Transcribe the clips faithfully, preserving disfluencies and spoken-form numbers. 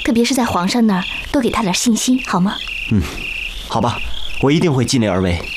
特别是在皇上那儿，多给他点信心，好吗？ 嗯，好吧，我一定会尽力而为。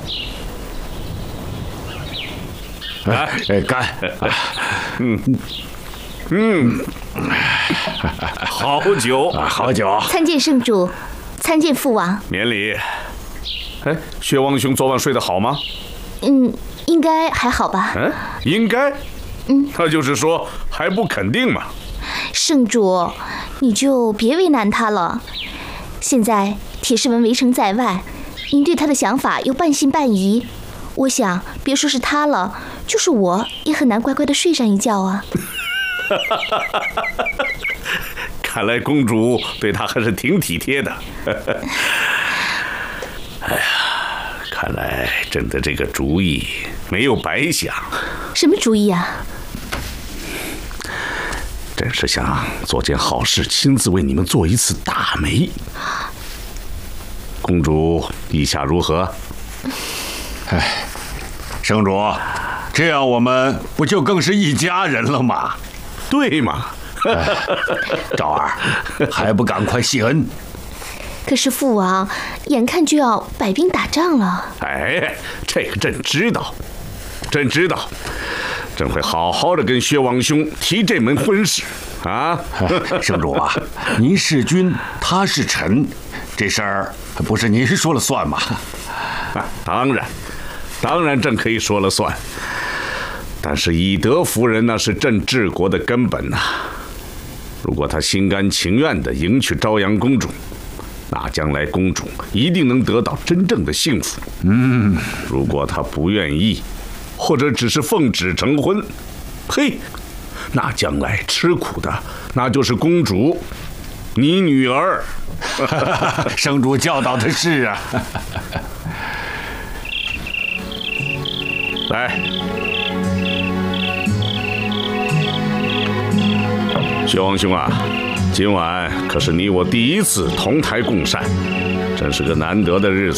来，干！嗯嗯，好酒，好酒！ 参见圣主，参见父王。 免礼。哎，薛王兄昨晚睡得好吗？ 嗯，应该还好吧。 嗯，应该。 嗯， 那就是说还不肯定嘛。 圣主，你就别为难他了。现在铁士文围城在外，您对他的想法又半信半疑，我想别说是他了，就是我也很难乖乖的睡上一觉啊。 看来公主对他还是挺体贴的。哎呀，看来朕的这个主意没有白想。 什么主意啊？ 朕是想做件好事，亲自为你们做一次大媒。公主意下如何？ 哎，圣主，这样我们不就更是一家人了吗？ 对嘛？ 哎，昭儿，还不赶快谢恩？ 可是父王，眼看就要摆兵打仗了。 哎，这个朕知道，朕知道，朕会好好的跟薛王兄提这门婚事啊。 圣主啊，您是君，他是臣，这事儿不是您说了算吗？ 啊，当然，当然朕可以说了算。但是以德服人那是朕治国的根本呐、啊。如果他心甘情愿地迎娶朝阳公主，那将来公主一定能得到真正的幸福。 嗯， 如果他不愿意，或者只是奉旨成婚，嘿，那将来吃苦的那就是公主，你女儿。 圣主教导的是啊。 来，薛王兄啊，今晚可是你我第一次同台共膳，真是个难得的日子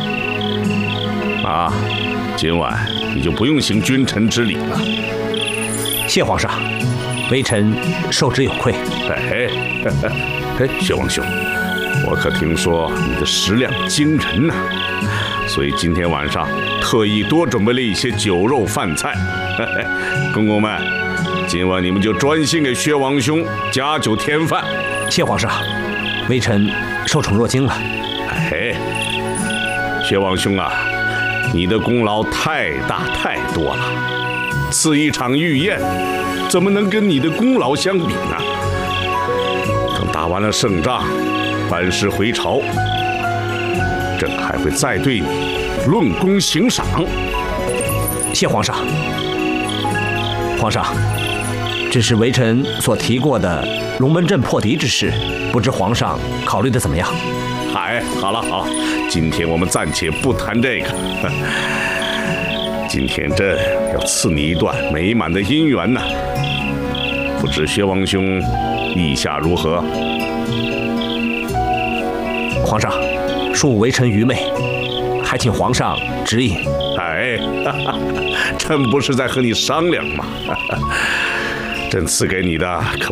啊！今晚你就不用行君臣之礼了。 谢皇上，微臣受之有愧。 哎，哎，薛王兄，我可听说你的食量惊人呐、啊，所以今天晚上特意多准备了一些酒肉饭菜。公公们，今晚你们就专心给薛王兄加酒添饭。 谢皇上，微臣受宠若惊了。 哎，薛王兄啊，你的功劳太大太多了，此一场御宴怎么能跟你的功劳相比呢？等打完了胜仗，班师回朝，朕还会再对你论功行赏。 谢皇上。皇上，这是微臣所提过的龙门阵破敌之事，不知皇上考虑的怎么样？ 哎，好了好了，今天我们暂且不谈这个。今天朕要赐你一段美满的姻缘呢，不知薛王兄意下如何？ 皇上，恕微臣愚昧，还请皇上指引。 哎，朕不是在和你商量吗？朕赐给你的可